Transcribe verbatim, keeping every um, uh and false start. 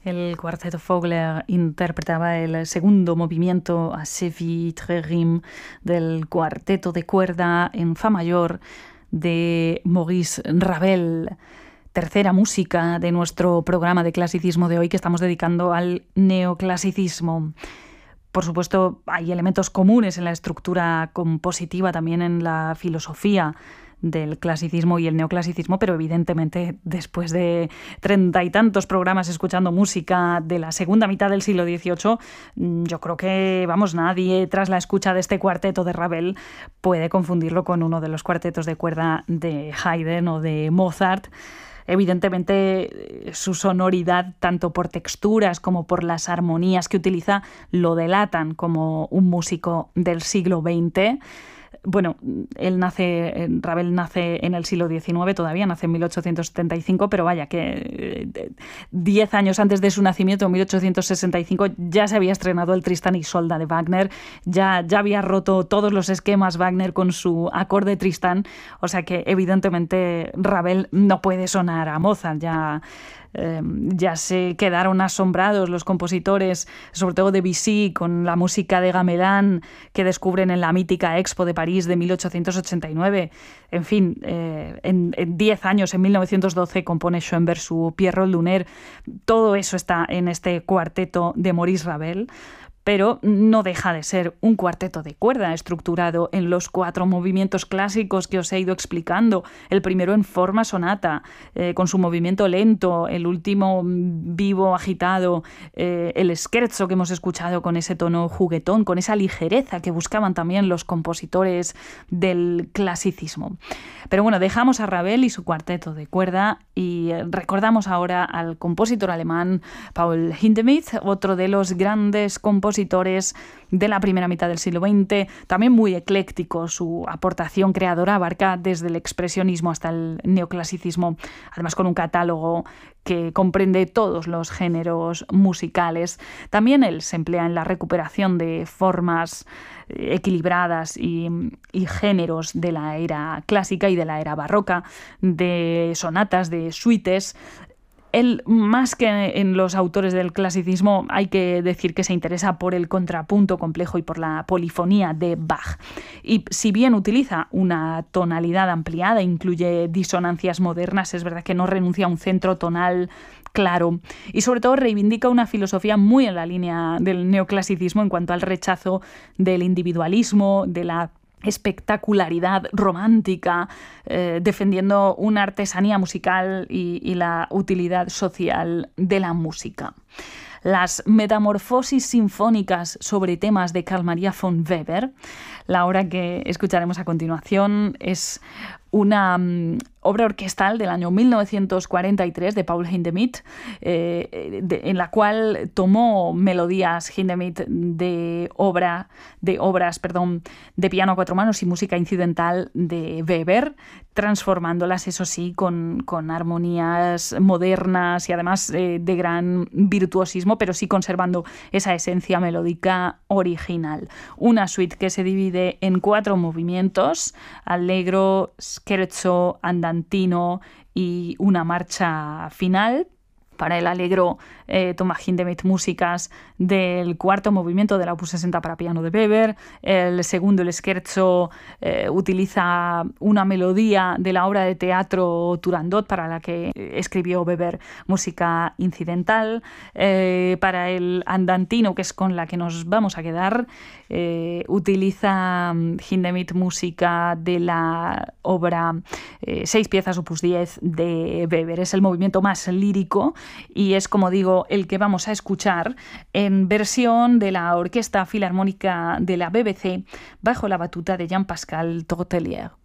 El cuarteto Vogler interpretaba el segundo movimiento a Séville Trérim del cuarteto de cuerda en fa mayor de Maurice Ravel. Tercera música de nuestro programa de clasicismo de hoy, que estamos dedicando al neoclasicismo. Por supuesto, hay elementos comunes en la estructura compositiva, también en la filosofía del clasicismo y el neoclasicismo, pero evidentemente después de treinta y tantos programas escuchando música de la segunda mitad del siglo dieciocho, yo creo que, vamos, nadie tras la escucha de este cuarteto de Ravel puede confundirlo con uno de los cuartetos de cuerda de Haydn o de Mozart. Evidentemente, su sonoridad, tanto por texturas como por las armonías que utiliza, lo delatan como un músico del siglo veinte. Bueno, él nace, Ravel nace en el siglo diecinueve, todavía nace en mil ochocientos setenta y cinco, pero vaya que diez años antes de su nacimiento, en mil ochocientos sesenta y cinco, ya se había estrenado el Tristán y Isolda de Wagner, ya, ya había roto todos los esquemas Wagner con su acorde Tristán, o sea que evidentemente Ravel no puede sonar a Mozart, ya... Eh, ya se quedaron asombrados los compositores, sobre todo Debussy, con la música de Gamelan que descubren en la mítica Expo de París de mil ochocientos ochenta y nueve. En fin, eh, en diez años, en mil novecientos doce, compone Schoenberg su Pierrot Lunaire. Todo eso está en este cuarteto de Maurice Ravel, pero no deja de ser un cuarteto de cuerda estructurado en los cuatro movimientos clásicos que os he ido explicando. El primero en forma sonata, eh, con su movimiento lento, el último vivo, agitado, eh, el scherzo que hemos escuchado con ese tono juguetón, con esa ligereza que buscaban también los compositores del clasicismo. Pero bueno, dejamos a Ravel y su cuarteto de cuerda y recordamos ahora al compositor alemán Paul Hindemith, otro de los grandes compositores de la primera mitad del siglo veinte, también muy ecléctico. Su aportación creadora abarca desde el expresionismo hasta el neoclasicismo, además con un catálogo que comprende todos los géneros musicales. También él se emplea en la recuperación de formas equilibradas y, y géneros de la era clásica y de la era barroca, de sonatas, de suites. Él, más que en los autores del clasicismo, hay que decir que se interesa por el contrapunto complejo y por la polifonía de Bach. Y si bien utiliza una tonalidad ampliada, incluye disonancias modernas, es verdad que no renuncia a un centro tonal claro. Y sobre todo reivindica una filosofía muy en la línea del neoclasicismo en cuanto al rechazo del individualismo, de la espectacularidad romántica, eh, defendiendo una artesanía musical y, y la utilidad social de la música. Las metamorfosis sinfónicas sobre temas de Carl Maria von Weber, la obra que escucharemos a continuación, es una um, obra orquestal del año mil novecientos cuarenta y tres de Paul Hindemith, eh, de, en la cual tomó melodías Hindemith de, obra, de obras perdón, de piano a cuatro manos y música incidental de Weber, transformándolas, eso sí, con, con armonías modernas y además eh, de gran virtuosismo, pero sí conservando esa esencia melódica original. Una suite que se divide en cuatro movimientos: allegro, scherzo, andantino y una marcha final. Para el allegro eh, toma Hindemith músicas del cuarto movimiento del opus sesenta para piano de Weber. El segundo, el scherzo, eh, utiliza una melodía de la obra de teatro Turandot, para la que escribió Weber música incidental. Eh, para el andantino, que es con la que nos vamos a quedar, eh, utiliza Hindemith música de la obra eh, Seis piezas opus diez de Weber. Es el movimiento más lírico y es, como digo, el que vamos a escuchar en versión de la Orquesta Filarmónica de la B B C bajo la batuta de Jean-Pascal Tortelier.